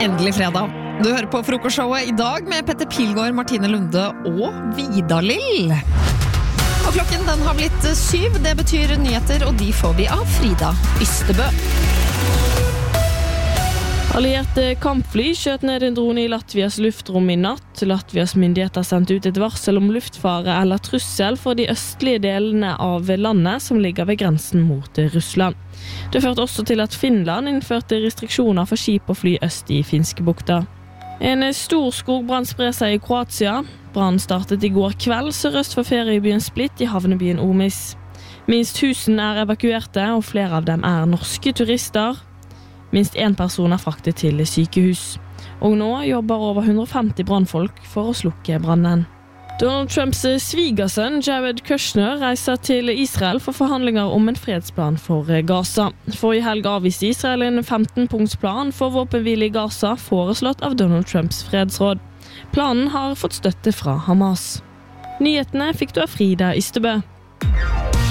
Endelig fredag. Du hører på frokostshowet I dag med Petter Pilgaard, Martine Lunde og Vidar-Lill. Og klokken den har blitt 7, det betyr nyheter, og de får vi av Frida Ystebø. Allierte kampfly skjøt ned en drone I Latvias luftrom I natt. Latvias myndigheter sendte ut et varsel om luftfare eller trussel for de østlige delene av landet som ligger ved grensen mot Russland. Det førte også til at Finland innførte restriksjoner for skip og fly øst I Finskebukta. En stor skogbrann sprer seg I Kroatia. Brannen startet I går kveld sørøst for feriebyen Split I havnebyen Omis. Minst 1000 evakuerte, og flere av dem norske turister. Minst en person fraktet til sykehus. Og nå jobber over 150 brannfolk for å slukke brannen. Donald Trumps svigersønn Jared Kushner reiser til Israel for forhandlinger om en fredsplan for Gaza. Forrige helg avviste Israel en 15-punktsplan for våpenhvile I Gaza foreslått av Donald Trumps fredsråd. Planen har fått støtte fra Hamas. Nyhetene fikk du av Frida Ystebø.